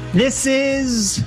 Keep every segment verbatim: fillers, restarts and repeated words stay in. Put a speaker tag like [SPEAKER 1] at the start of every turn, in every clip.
[SPEAKER 1] This is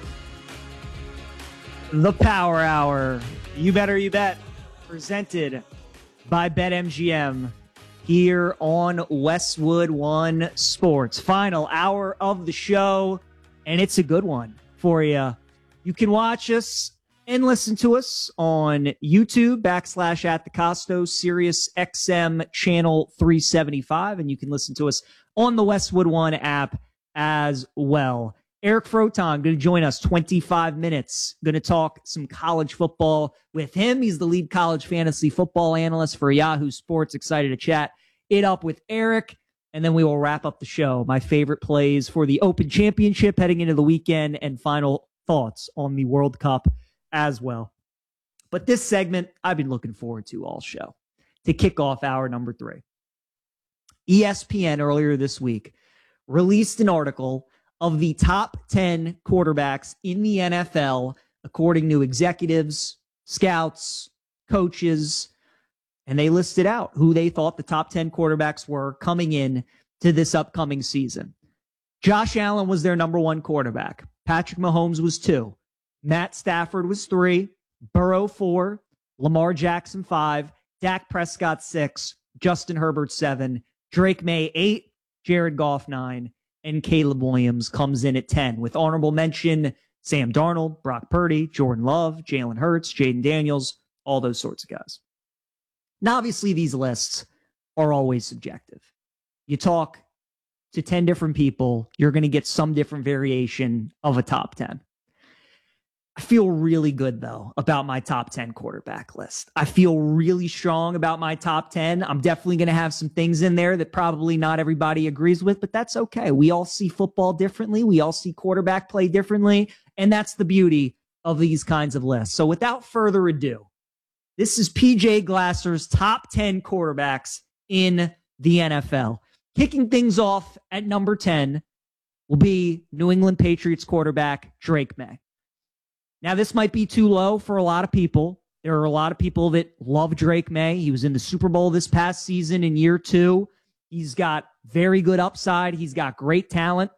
[SPEAKER 1] the Power Hour. You better, you bet. Presented by BetMGM here on Westwood One Sports. Final hour of the show, and it's a good one for you. You can watch us and listen to us on YouTube, backslash at the Costos, Sirius X M channel three seventy-five, and you can listen to us on the Westwood One app as well. Eric Froton going to join us twenty-five minutes. Going to talk some college football with him. He's the lead college fantasy football analyst for Yahoo Sports. Excited to chat it up with Eric. And then we will wrap up the show. My favorite plays for the Open Championship heading into the weekend and final thoughts on the World Cup as well. But this segment I've been looking forward to all show to kick off hour number three. E S P N earlier this week released an article of the top ten quarterbacks in the N F L, according to executives, scouts, coaches, and they listed out who they thought the top ten quarterbacks were coming in to this upcoming season. Josh Allen was their number one quarterback. Patrick Mahomes was two. Matt Stafford was three. Burrow four. Lamar Jackson five. Dak Prescott six. Justin Herbert seven. Drake May eight. Jared Goff nine. And Caleb Williams comes in at ten, with honorable mention Sam Darnold, Brock Purdy, Jordan Love, Jalen Hurts, Jaden Daniels, all those sorts of guys. Now, obviously, these lists are always subjective. You talk to ten different people, you're going to get some different variation of a top ten. I feel really good, though, about my top ten quarterback list. I feel really strong about my top ten. I'm definitely going to have some things in there that probably not everybody agrees with, but that's okay. We all see football differently. We all see quarterback play differently, and that's the beauty of these kinds of lists. So without further ado, this is P J Glasser's top ten quarterbacks in the N F L. Kicking things off at number ten will be New England Patriots quarterback Drake May. Now, this might be too low for a lot of people. There are a lot of people that love Drake May. He was in the Super Bowl this past season in year two. He's got very good upside. He's got great talent.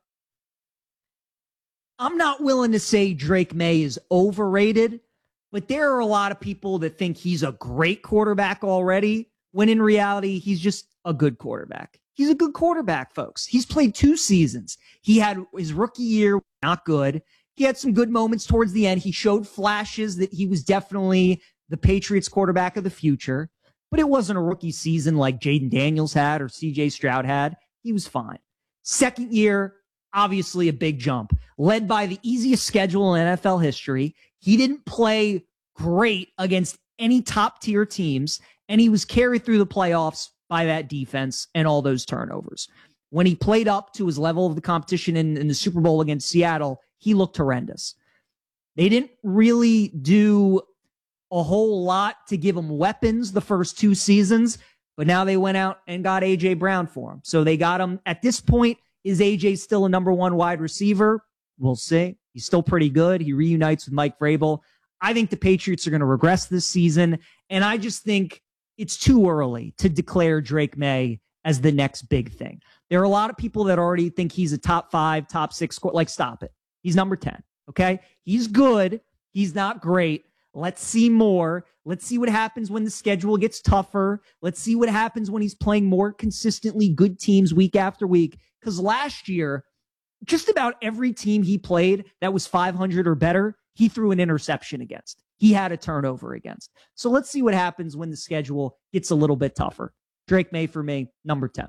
[SPEAKER 1] I'm not willing to say Drake May is overrated, but there are a lot of people that think he's a great quarterback already, when in reality, he's just a good quarterback. He's a good quarterback, folks. He's played two seasons. He had his rookie year, not good. He had some good moments towards the end. He showed flashes that he was definitely the Patriots quarterback of the future, but it wasn't a rookie season like Jaden Daniels had or C J Stroud had. He was fine. Second year, obviously a big jump, led by the easiest schedule in N F L history. He didn't play great against any top tier teams, and he was carried through the playoffs by that defense and all those turnovers. When he played up to his level of the competition in, in the Super Bowl against Seattle, he looked horrendous. They didn't really do a whole lot to give him weapons the first two seasons, but now they went out and got A J Brown for him. So they got him. At this point, is A J still a number one wide receiver? We'll see. He's still pretty good. He reunites with Mike Vrabel. I think the Patriots are going to regress this season, and I just think it's too early to declare Drake May as the next big thing. There are a lot of people that already think he's a top five, top six, like, stop it. He's number ten, okay? He's good. He's not great. Let's see more. Let's see what happens when the schedule gets tougher. Let's see what happens when he's playing more consistently good teams week after week. Because last year, just about every team he played that was five hundred or better, he threw an interception against. He had a turnover against. So let's see what happens when the schedule gets a little bit tougher. Drake May for me, number ten.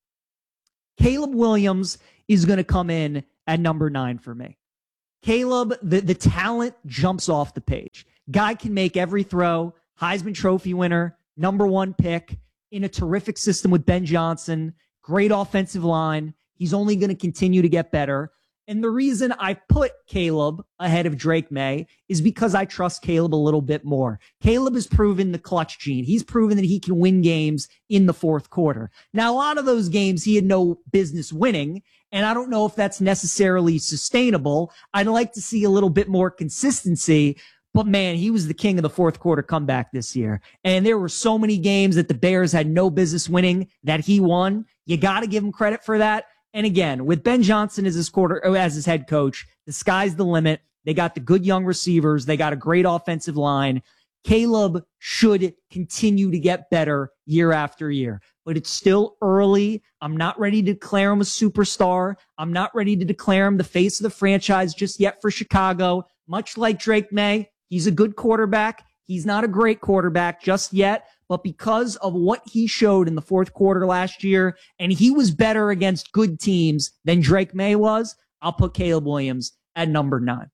[SPEAKER 1] Caleb Williams is going to come in at number nine for me. Caleb, the, the talent jumps off the page. Guy can make every throw, Heisman Trophy winner, number one pick, in a terrific system with Ben Johnson, great offensive line. He's only going to continue to get better. And the reason I put Caleb ahead of Drake May is because I trust Caleb a little bit more. Caleb has proven the clutch gene. He's proven that he can win games in the fourth quarter. Now, a lot of those games he had no business winning, and I don't know if that's necessarily sustainable. I'd like to see a little bit more consistency, but man, he was the king of the fourth quarter comeback this year. And there were so many games that the Bears had no business winning that he won. You got to give him credit for that. And again, with Ben Johnson as his quarter, as his head coach, the sky's the limit. They got the good young receivers. They got a great offensive line. Caleb should continue to get better year after year, but it's still early. I'm not ready to declare him a superstar. I'm not ready to declare him the face of the franchise just yet for Chicago. Much like Drake May, he's a good quarterback. He's not a great quarterback just yet, but because of what he showed in the fourth quarter last year, and he was better against good teams than Drake May was, I'll put Caleb Williams at number nine.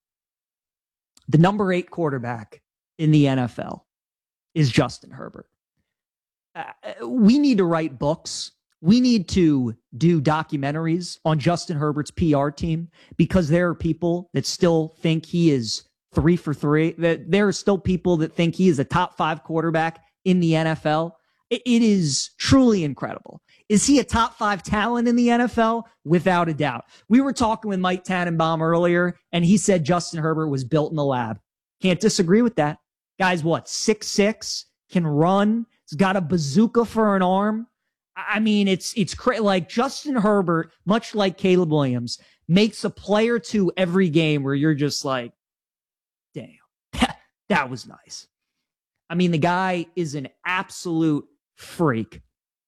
[SPEAKER 1] The number eight quarterback in the N F L is Justin Herbert. Uh, we need to write books. We need to do documentaries on Justin Herbert's P R team because there are people that still think he is three for three. That there are still people that think he is a top five quarterback in the N F L. It, it is truly incredible. Is he a top five talent in the N F L? Without a doubt. We were talking with Mike Tannenbaum earlier, and he said Justin Herbert was built in the lab. Can't disagree with that. Guy's what, six six, can run. He's got a bazooka for an arm. I mean, it's it's cra- like Justin Herbert, much like Caleb Williams, makes a play or two every game where you're just like, damn, that was nice. I mean, the guy is an absolute freak.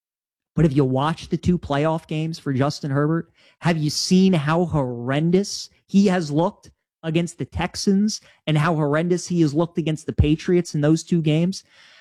[SPEAKER 1] But if you watch the two playoff games for Justin Herbert, have you seen how horrendous he has looked against the Texans and how horrendous he has looked against the Patriots in those two games?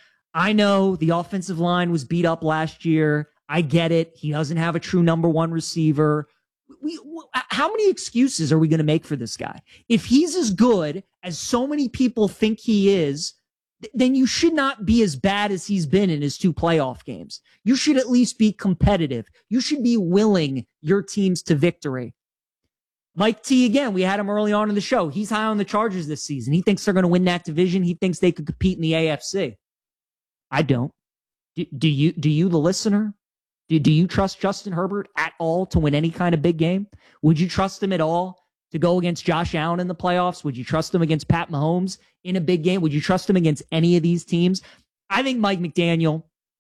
[SPEAKER 1] I know the offensive line was beat up last year. I get it. He doesn't have a true number one receiver. We, how many excuses are we going to make for this guy? If he's as good as so many people think he is, then you should not be as bad as he's been in his two playoff games. You should at least be competitive. You should be willing your teams to victory. Mike T, again, we had him early on in the show. He's high on the Chargers this season. He thinks they're going to win that division. He thinks they could compete in the A F C. I don't. Do, do you, do you, the listener? Do, do you trust Justin Herbert at all to win any kind of big game? Would you trust him at all to go against Josh Allen in the playoffs? Would you trust him against Pat Mahomes in a big game? Would you trust him against any of these teams? I think Mike McDaniel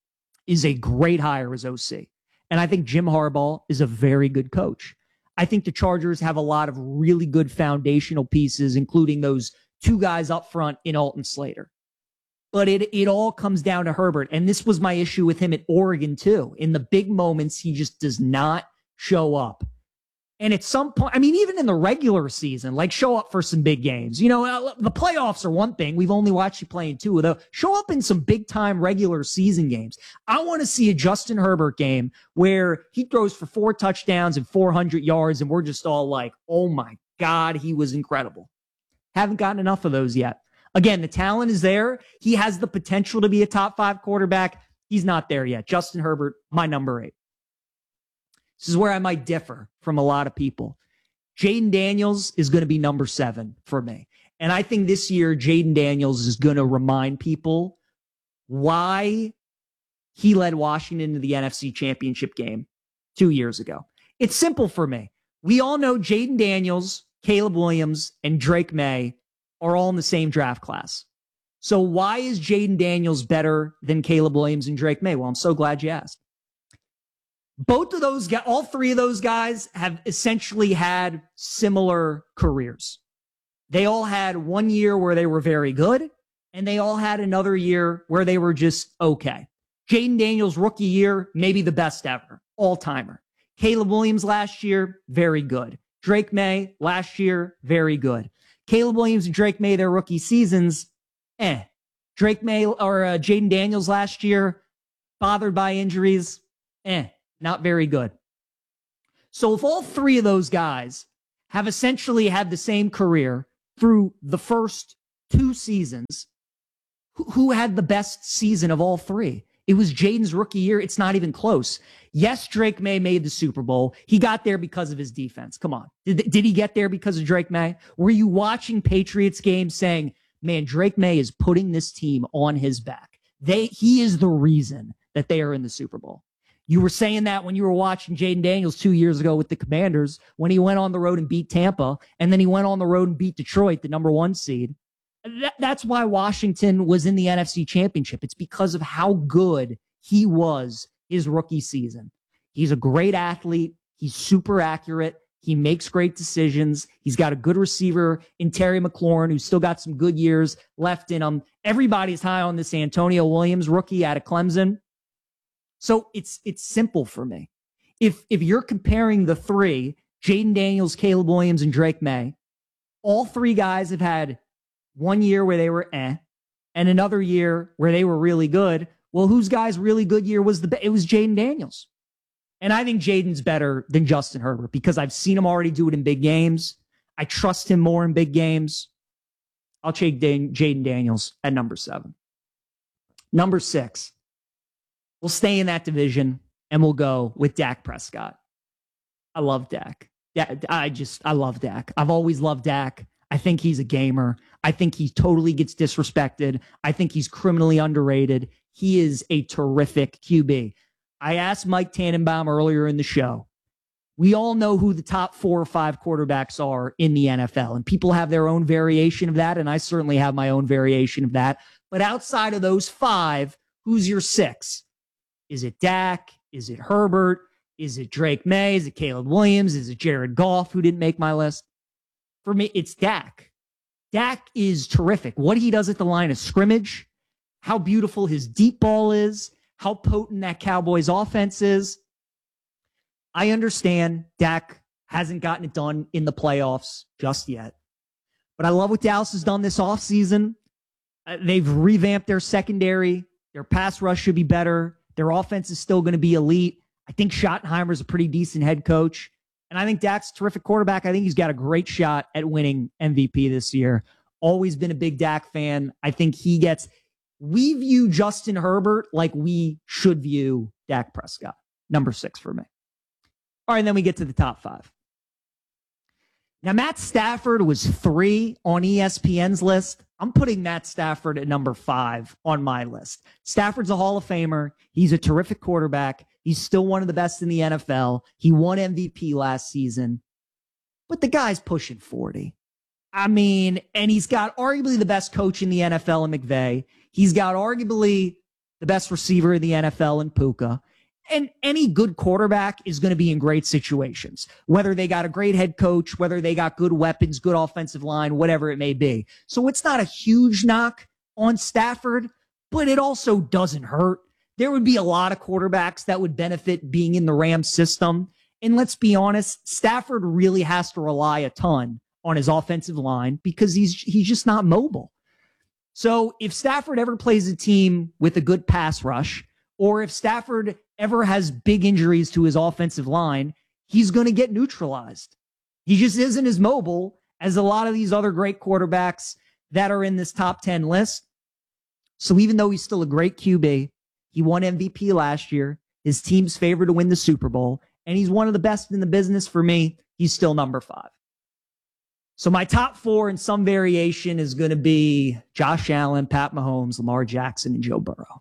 [SPEAKER 1] is a great hire as O C. And I think Jim Harbaugh is a very good coach. I think the Chargers have a lot of really good foundational pieces, including those two guys up front in Alton Slater. But it it all comes down to Herbert. And this was my issue with him at Oregon, too. In the big moments, he just does not show up. And at some point, I mean, even in the regular season, like show up for some big games. You know, the playoffs are one thing. We've only watched you play in two of those. Show up in some big time regular season games. I want to see a Justin Herbert game where he throws for four touchdowns and four hundred yards. And we're just all like, oh my God, he was incredible. Haven't gotten enough of those yet. Again, the talent is there. He has the potential to be a top five quarterback. He's not there yet. Justin Herbert, my number eight. This is where I might differ from a lot of people. Jaden Daniels is going to be number seven for me. And I think this year, Jaden Daniels is going to remind people why he led Washington to the N F C Championship game two years ago. It's simple for me. We all know Jaden Daniels, Caleb Williams, and Drake May are all in the same draft class. So why is Jaden Daniels better than Caleb Williams and Drake May? Well, I'm so glad you asked. Both of those guys, all three of those guys have essentially had similar careers. They all had one year where they were very good, and they all had another year where they were just okay. Jaden Daniels' rookie year, maybe the best ever, all-timer. Caleb Williams last year, very good. Drake May last year, very good. Caleb Williams and Drake May, their rookie seasons, eh. Drake May or uh, Jaden Daniels last year, bothered by injuries, eh. Not very good. So if all three of those guys have essentially had the same career through the first two seasons, who, who had the best season of all three? It was Jaden's rookie year. It's not even close. Yes, Drake May made the Super Bowl. He got there because of his defense. Come on. Did, did he get there because of Drake May? Were you watching Patriots games saying, man, Drake May is putting this team on his back? They, he is the reason that they are in the Super Bowl. You were saying that when you were watching Jaden Daniels two years ago with the Commanders, when he went on the road and beat Tampa, and then he went on the road and beat Detroit, the number one seed. That, that's why Washington was in the N F C Championship. It's because of how good he was his rookie season. He's a great athlete. He's super accurate. He makes great decisions. He's got a good receiver in Terry McLaurin, who's still got some good years left in him. Everybody's high on this Antonio Williams rookie out of Clemson. So it's it's simple for me. If if you're comparing the three, Jayden Daniels, Caleb Williams, and Drake May, all three guys have had one year where they were eh, and another year where they were really good. Well, whose guy's really good year was the it was Jayden Daniels. And I think Jayden's better than Justin Herbert because I've seen him already do it in big games. I trust him more in big games. I'll take Jayden Daniels at number seven. Number six, we'll stay in that division and we'll go with Dak Prescott. I love Dak. Yeah, I just, I love Dak. I've always loved Dak. I think he's a gamer. I think he totally gets disrespected. I think he's criminally underrated. He is a terrific Q B. I asked Mike Tannenbaum earlier in the show. We all know who the top four or five quarterbacks are in the N F L, and people have their own variation of that, and I certainly have my own variation of that. But outside of those five, who's your six? Is it Dak? Is it Herbert? Is it Drake May? Is it Caleb Williams? Is it Jared Goff, who didn't make my list? For me, it's Dak. Dak is terrific. What he does at the line of scrimmage, how beautiful his deep ball is, how potent that Cowboys offense is. I understand Dak hasn't gotten it done in the playoffs just yet. But I love what Dallas has done this offseason. Uh, they've revamped their secondary. Their pass rush should be better. Their offense is still going to be elite. I think Schottenheimer's a pretty decent head coach. And I think Dak's a terrific quarterback. I think he's got a great shot at winning M V P this year. Always been a big Dak fan. I think he gets... We view Justin Herbert like we should view Dak Prescott. Number six for me. All right, and then we get to the top five. Now, Matt Stafford was three on E S P N's list. I'm putting Matt Stafford at number five on my list. Stafford's a Hall of Famer. He's a terrific quarterback. He's still one of the best in the N F L. He won M V P last season. But the guy's pushing forty. I mean, and he's got arguably the best coach in the N F L in McVay. He's got arguably the best receiver in the N F L in Puka. And any good quarterback is going to be in great situations, whether they got a great head coach, whether they got good weapons, good offensive line, whatever it may be. So it's not a huge knock on Stafford, but it also doesn't hurt. There would be a lot of quarterbacks that would benefit being in the Rams system. And let's be honest, Stafford really has to rely a ton on his offensive line because he's he's just not mobile. So if Stafford ever plays a team with a good pass rush, or if Stafford ever has big injuries to his offensive line, he's going to get neutralized. He just isn't as mobile as a lot of these other great quarterbacks that are in this top ten list. So even though he's still a great Q B, he won M V P last year, his team's favored to win the Super Bowl, and he's one of the best in the business. For me, he's still number five. So my top four in some variation is going to be Josh Allen, Pat Mahomes, Lamar Jackson, and Joe Burrow.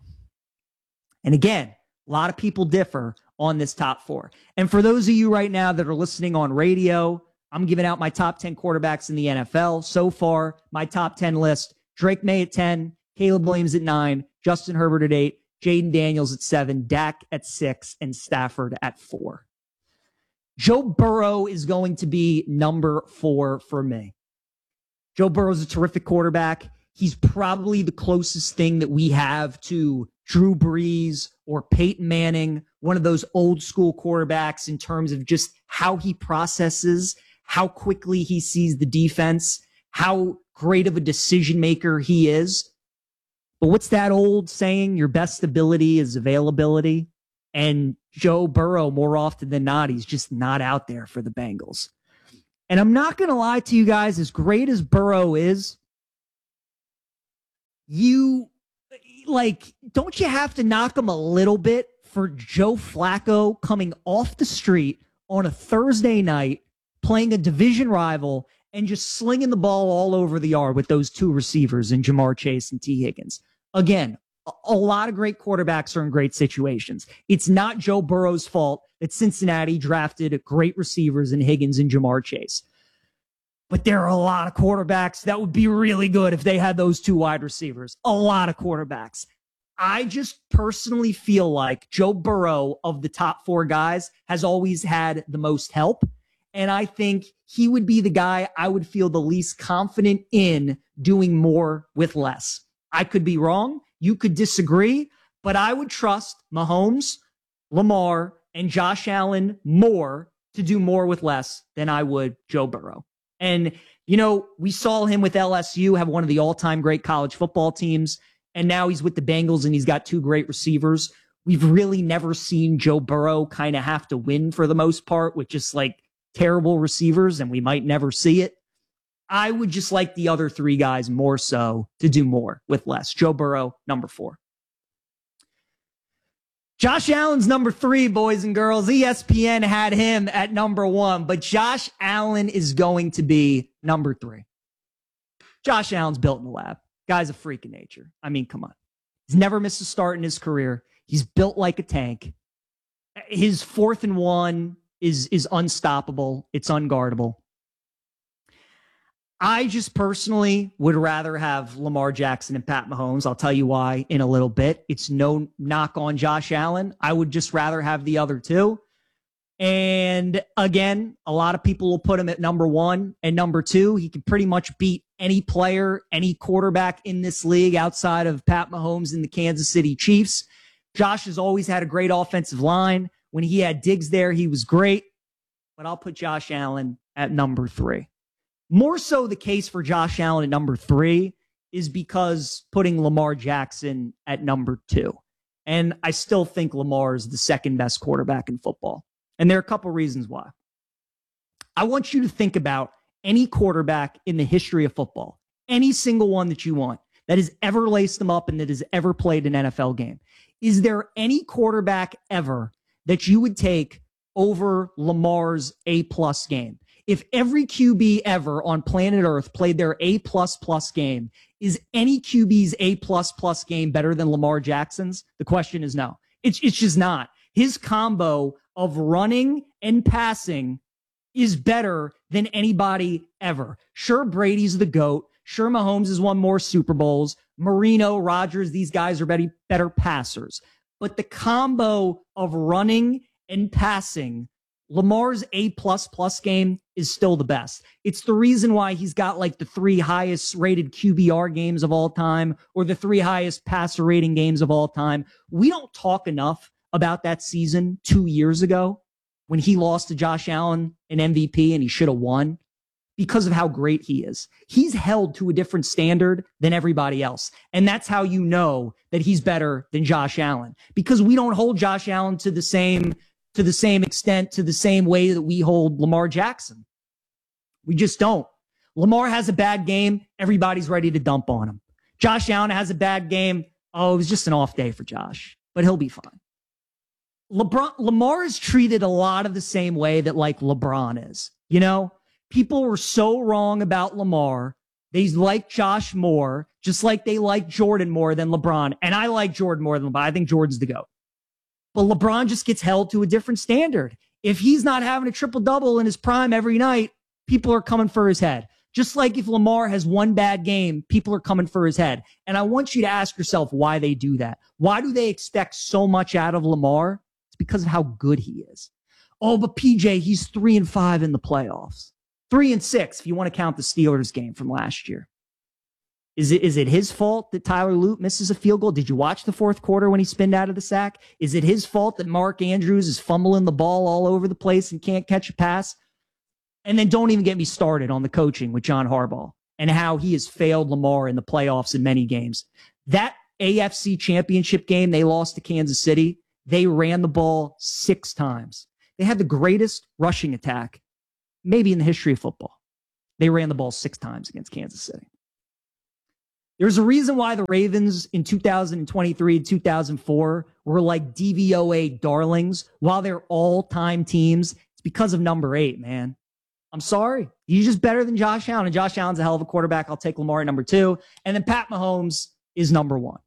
[SPEAKER 1] And again, a lot of people differ on this top four. And for those of you right now that are listening on radio, I'm giving out my top ten quarterbacks in the N F L. So far, my top ten list, Drake May at ten, Caleb Williams at nine, Justin Herbert at eight, Jayden Daniels at seven, Dak at six, and Stafford at four. Joe Burrow is going to be number four for me. Joe Burrow's a terrific quarterback. He's probably the closest thing that we have to Drew Brees or Peyton Manning, one of those old school quarterbacks in terms of just how he processes, how quickly he sees the defense, how great of a decision maker he is. But what's that old saying? Your best ability is availability. And Joe Burrow, more often than not, he's just not out there for the Bengals. And I'm not going to lie to you guys, as great as Burrow is, you, like, don't you have to knock him a little bit for Joe Flacco coming off the street on a Thursday night, playing a division rival, and just slinging the ball all over the yard with those two receivers in Jamar Chase and T. Higgins? Again, a lot of great quarterbacks are in great situations. It's not Joe Burrow's fault that Cincinnati drafted great receivers in Higgins and Jamar Chase. But there are a lot of quarterbacks that would be really good if they had those two wide receivers. A lot of quarterbacks. I just personally feel like Joe Burrow of the top four guys has always had the most help. And I think he would be the guy I would feel the least confident in doing more with less. I could be wrong. You could disagree, but I would trust Mahomes, Lamar, and Josh Allen more to do more with less than I would Joe Burrow. And, you know, we saw him with L S U have one of the all-time great college football teams, and now he's with the Bengals and he's got two great receivers. We've really never seen Joe Burrow kind of have to win for the most part with just like terrible receivers, and we might never see it. I would just like the other three guys more so to do more with less. Joe Burrow, number four. Josh Allen's number three, boys and girls. E S P N had him at number one, but Josh Allen is going to be number three. Josh Allen's built in the lab. Guy's a freak of nature. I mean, come on. He's never missed a start in his career. He's built like a tank. His fourth and one is, is unstoppable. It's unguardable. I just personally would rather have Lamar Jackson and Pat Mahomes. I'll tell you why in a little bit. It's no knock on Josh Allen. I would just rather have the other two. And again, a lot of people will put him at number one and number two. He can pretty much beat any player, any quarterback in this league outside of Pat Mahomes and the Kansas City Chiefs. Josh has always had a great offensive line. When he had Diggs there, he was great. But I'll put Josh Allen at number three. More so the case for Josh Allen at number three is because putting Lamar Jackson at number two. And I still think Lamar is the second best quarterback in football. And there are a couple reasons why. I want you to think about any quarterback in the history of football, any single one that you want, that has ever laced them up and that has ever played an N F L game. Is there any quarterback ever that you would take over Lamar's A-plus game? If every Q B ever on planet Earth played their A-plus plus game, is any Q B's A-plus plus game better than Lamar Jackson's? The question is no. It's, it's just not. His combo of running and passing is better than anybody ever. Sure, Brady's the GOAT. Sure, Mahomes has won more Super Bowls. Marino, Rodgers, these guys are better, better passers. But the combo of running and passing, Lamar's A-plus plus game is still the best. It's the reason why he's got like the three highest rated Q B R games of all time or the three highest passer rating games of all time. We don't talk enough about that season two years ago when he lost to Josh Allen an M V P and he should have won because of how great he is. He's held to a different standard than everybody else. And that's how you know that he's better than Josh Allen, because we don't hold Josh Allen to the same to the same extent, to the same way that we hold Lamar Jackson. We just don't. Lamar has a bad game. Everybody's ready to dump on him. Josh Allen has a bad game. Oh, it was just an off day for Josh, but he'll be fine. LeBron, Lamar is treated a lot of the same way that like LeBron is. You know, people were so wrong about Lamar. They like Josh more, just like they like Jordan more than LeBron. And I like Jordan more than LeBron. I think Jordan's the GOAT. But LeBron just gets held to a different standard. If he's not having a triple-double in his prime every night, people are coming for his head. Just like if Lamar has one bad game, people are coming for his head. And I want you to ask yourself why they do that. Why do they expect so much out of Lamar? It's because of how good he is. Oh, but P J, he's three and five in the playoffs. Three and six, if you want to count the Steelers game from last year. Is it, is it his fault that Tyler Lute misses a field goal? Did you watch the fourth quarter when he spinned out of the sack? Is it his fault that Mark Andrews is fumbling the ball all over the place and can't catch a pass? And then don't even get me started on the coaching with John Harbaugh and how he has failed Lamar in the playoffs in many games. That A F C championship game they lost to Kansas City, they ran the ball six times. They had the greatest rushing attack maybe in the history of football. They ran the ball six times against Kansas City. There's a reason why the Ravens in two thousand twenty-three and two thousand four were like D V O A darlings while they're all-time teams. It's because of number eight, man. I'm sorry. He's just better than Josh Allen. And Josh Allen's a hell of a quarterback. I'll take Lamar at number two. And then Pat Mahomes is number one.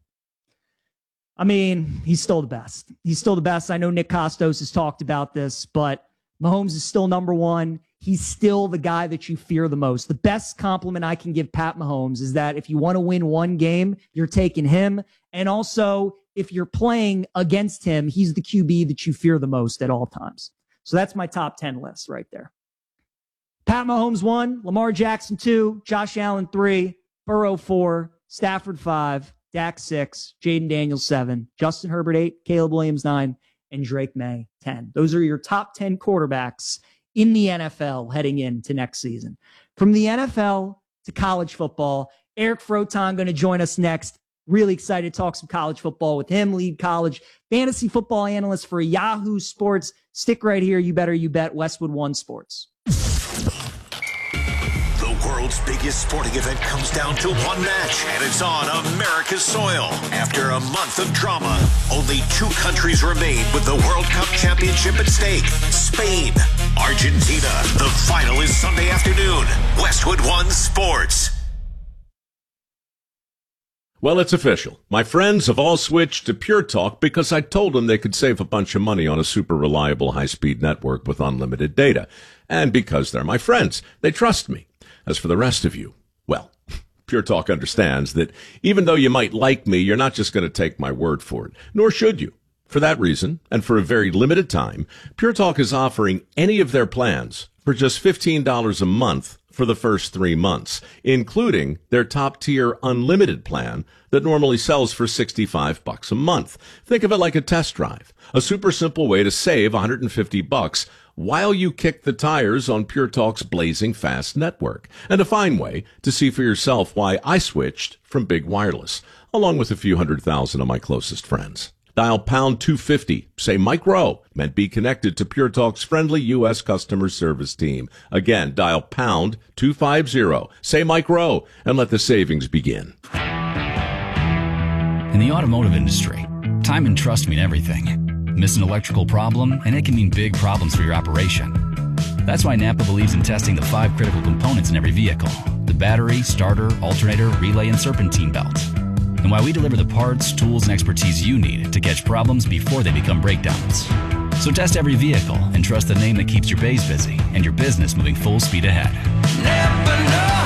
[SPEAKER 1] I mean, he's still the best. He's still the best. I know Nick Kostos has talked about this, but Mahomes is still number one. He's still the guy that you fear the most. The best compliment I can give Pat Mahomes is that if you want to win one game, you're taking him. And also, if you're playing against him, he's the Q B that you fear the most at all times. So that's my top ten list right there. Pat Mahomes one, Lamar Jackson two, Josh Allen three, Burrow four, Stafford five, Dak six, Jaden Daniels seven, Justin Herbert eight, Caleb Williams nine, and Drake May ten. Those are your top ten quarterbacks in the N F L heading into next season. From the N F L to college football, Eric Froton going to join us next. Really excited to talk some college football with him, lead college fantasy football analyst for Yahoo Sports. Stick right here. You better, you bet. Westwood One Sports.
[SPEAKER 2] The world's biggest sporting event comes down to one match, and it's on America's soil. After a month of drama, only two countries remain with the World Cup championship at stake. Spain, Argentina. The final is Sunday afternoon. Westwood One Sports.
[SPEAKER 3] Well, it's official. My friends have all switched to Pure Talk because I told them they could save a bunch of money on a super reliable high-speed network with unlimited data. And because they're my friends, they trust me. As for the rest of you, well, Pure Talk understands that even though you might like me, you're not just going to take my word for it, nor should you. For that reason, and for a very limited time, Pure Talk is offering any of their plans for just fifteen dollars a month for the first three months, including their top-tier unlimited plan that normally sells for sixty-five bucks a month. Think of it like a test drive, a super simple way to save one hundred fifty bucks while you kick the tires on Pure Talk's blazing fast network, and a fine way to see for yourself why I switched from big wireless, along with a few hundred thousand of my closest friends. Dial pound two fifty, say Mike Rowe, and be connected to Pure Talk's friendly U S customer service team. Again, dial pound two fifty, say Mike Rowe, and let the savings begin.
[SPEAKER 4] In the automotive industry, time and trust mean everything. Miss an electrical problem, and it can mean big problems for your operation. That's why Napa believes in testing the five critical components in every vehicle: the battery, starter, alternator, relay, and serpentine belt. And why we deliver the parts, tools, and expertise you need to catch problems before they become breakdowns. So test every vehicle and trust the name that keeps your bays busy and your business moving full speed ahead. Napa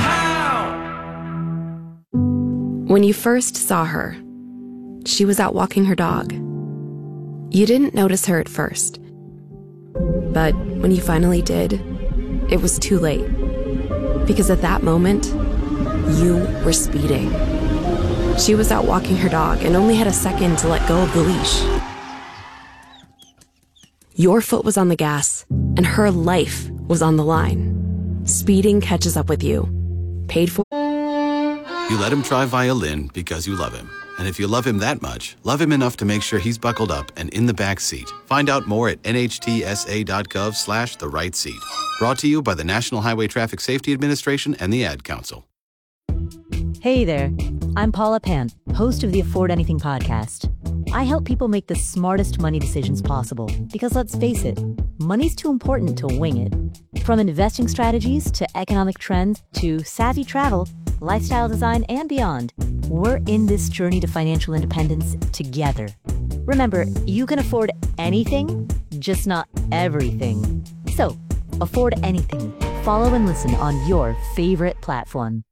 [SPEAKER 4] know-how.
[SPEAKER 5] When you first saw her, she was out walking her dog. You didn't notice her at first. But when you finally did, it was too late. Because at that moment, you were speeding. She was out walking her dog and only had a second to let go of the leash. Your foot was on the gas, and her life was on the line. Speeding catches up with you. Paid for.
[SPEAKER 6] You let him try violin because you love him. And if you love him that much, love him enough to make sure he's buckled up and in the back seat. Find out more at nhtsa.gov slash the right seat. Brought to you by the National Highway Traffic Safety Administration and the Ad Council.
[SPEAKER 7] Hey there, I'm Paula Pan, host of the Afford Anything podcast. I help people make the smartest money decisions possible because, let's face it, money's too important to wing it. From investing strategies to economic trends to savvy travel, lifestyle design, and beyond, we're in this journey to financial independence together. Remember, you can afford anything, just not everything. So, afford anything. Follow and listen on your favorite platform.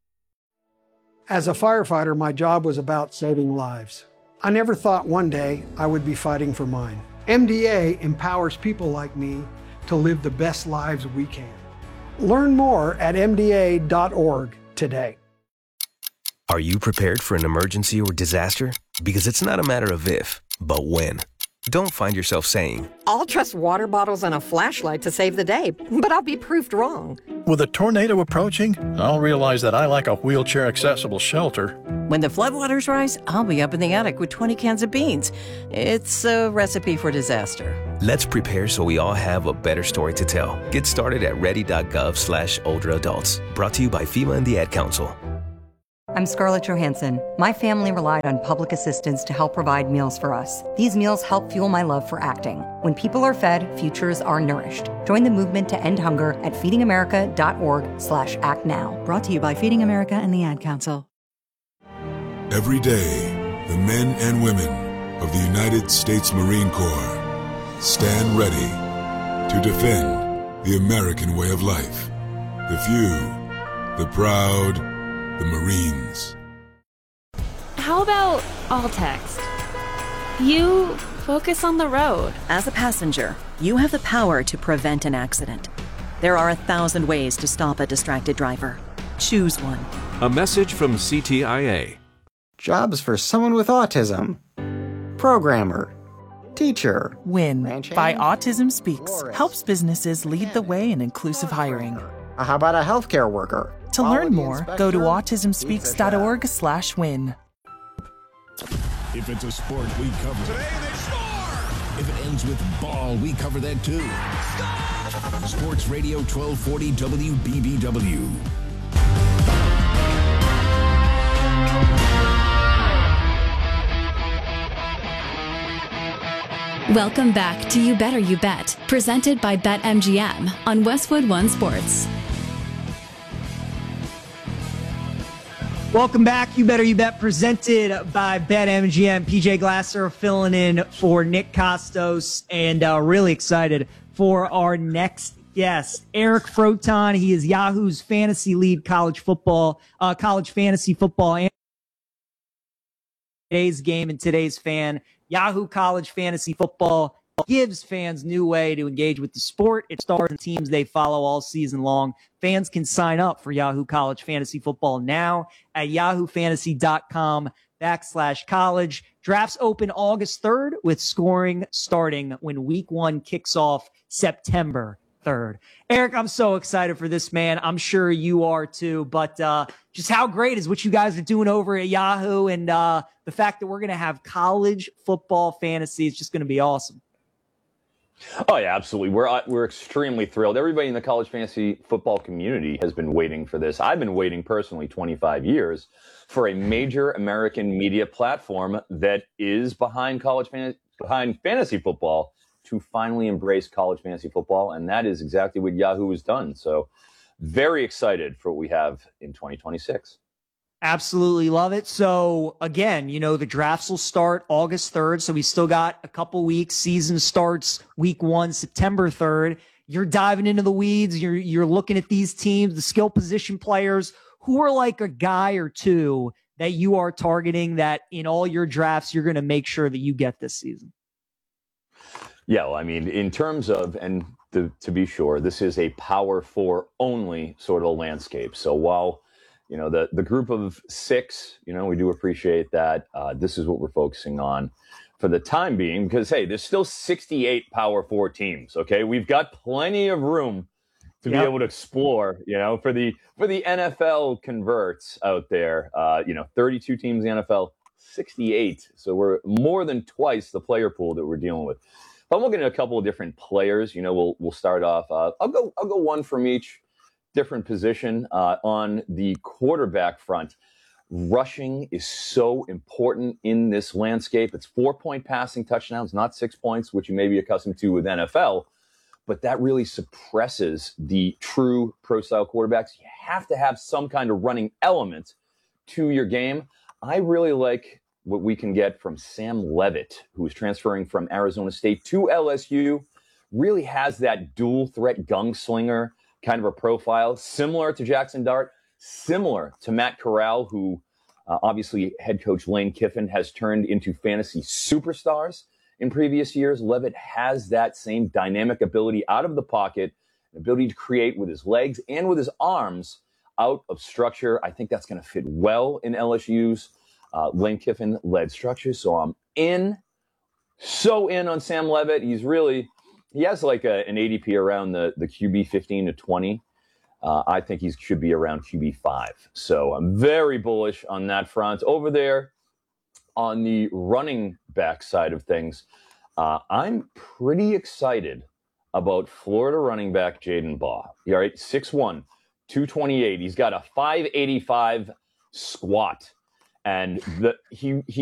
[SPEAKER 8] As a firefighter, my job was about saving lives. I never thought one day I would be fighting for mine. M D A empowers people like me to live the best lives we can. Learn more at M D A dot org today.
[SPEAKER 9] Are you prepared for an emergency or disaster? Because it's not a matter of if, but when. Don't find yourself saying,
[SPEAKER 10] I'll trust water bottles and a flashlight to save the day, but I'll be proved wrong.
[SPEAKER 11] With a tornado approaching, I'll realize that I like a wheelchair-accessible shelter.
[SPEAKER 10] When the floodwaters rise, I'll be up in the attic with twenty cans of beans. It's a recipe for disaster.
[SPEAKER 9] Let's prepare so we all have a better story to tell. Get started at ready.gov slash older adults. Brought to you by FEMA and the Ad Council.
[SPEAKER 12] I'm Scarlett Johansson. My family relied on public assistance to help provide meals for us. These meals help fuel my love for acting. When people are fed, futures are nourished. Join the movement to end hunger at feedingamerica.org slash act now.
[SPEAKER 13] Brought to you by Feeding America and the Ad Council.
[SPEAKER 14] Every day, the men and women of the United States Marine Corps stand ready to defend the American way of life. The few, the proud, the Marines.
[SPEAKER 15] How about all text? You focus on the road.
[SPEAKER 10] As a passenger, you have the power to prevent an accident. There are a thousand ways to stop a distracted driver. Choose one.
[SPEAKER 16] A message from C T I A.
[SPEAKER 17] Jobs for someone with autism. Programmer. Teacher.
[SPEAKER 18] WIN by Autism Speaks helps businesses lead the way in inclusive hiring.
[SPEAKER 17] How about a healthcare worker?
[SPEAKER 18] To learn more, go to autism speaks dot org slash win.
[SPEAKER 19] If it's a sport, we cover it. Today they score! If it ends with ball, we cover that too. Score! Sports Radio twelve forty W B B W.
[SPEAKER 20] Welcome back to You Better You Bet, presented by BetMGM on Westwood One Sports.
[SPEAKER 1] Welcome back. You Better You Bet, presented by BetMGM. P J Glasser filling in for Nick Costos, and uh, really excited for our next guest, Eric Froton. He is Yahoo's fantasy lead college football, uh, college fantasy football, and today's game and today's fan. Yahoo College Fantasy Football gives fans new way to engage with the sport. It stars in teams they follow all season long. Fans can sign up for Yahoo College Fantasy Football now at yahoo fantasy dot com backslash college. Drafts open August third with scoring starting when week one kicks off September third. Eric, I'm so excited for this, man. I'm sure you are too, but uh, just how great is what you guys are doing over at Yahoo, and uh, the fact that we're going to have college football fantasy is just going to be awesome.
[SPEAKER 21] Oh, yeah, absolutely. We're uh, we're extremely thrilled. Everybody in the college fantasy football community has been waiting for this. I've been waiting personally twenty-five years for a major American media platform that is behind college fan- behind fantasy football to finally embrace college fantasy football, and that is exactly what Yahoo has done. So very excited for what we have in twenty twenty-six.
[SPEAKER 1] Absolutely love it. So again, you know, the drafts will start August third. So we still got a couple weeks. Season starts week one, September third. You're diving into the weeds. You're, you're looking at these teams, the skill position players. Who are like a guy or two that you are targeting that in all your drafts, you're going to make sure that you get this season?
[SPEAKER 21] Yeah, well, I mean, in terms of, and the, to be sure, this is a power four only sort of landscape. So while, you know, the, the group of six, you know, we do appreciate that. Uh, this is what we're focusing on for the time being, because, hey, there's still sixty-eight power four teams. OK, we've got plenty of room to yep. be able to explore, you know, for the for the N F L converts out there. Uh, you know, thirty-two teams in the N F L, sixty-eight. So we're more than twice the player pool that we're dealing with. But I'm looking at a couple of different players. You know, we'll we'll start off. Uh, I'll go I'll go one from each different position. Uh, on the quarterback front, rushing is so important in this landscape. It's four-point passing touchdowns, not six points, which you may be accustomed to with N F L. But that really suppresses the true pro-style quarterbacks. You have to have some kind of running element to your game. I really like what we can get from Sam Leavitt, who is transferring from Arizona State to L S U. Really has that dual threat gunslinger kind of a profile, similar to Jackson Dart, similar to Matt Corral, who uh, obviously head coach Lane Kiffin has turned into fantasy superstars in previous years. Leavitt has that same dynamic ability out of the pocket, an ability to create with his legs and with his arms out of structure. I think that's going to fit well in L S U's uh, Lane Kiffin-led structure. So I'm in, so in on Sam Leavitt. He's really, he has like a, an A D P around the, the Q B fifteen to twenty. Uh, I think he should be around Q B five. So I'm very bullish on that front. Over there on the running back side of things, uh, I'm pretty excited about Florida running back Jaden Baugh. All right, six one, two twenty-eight. He's got a five eighty-five squat. And the, he he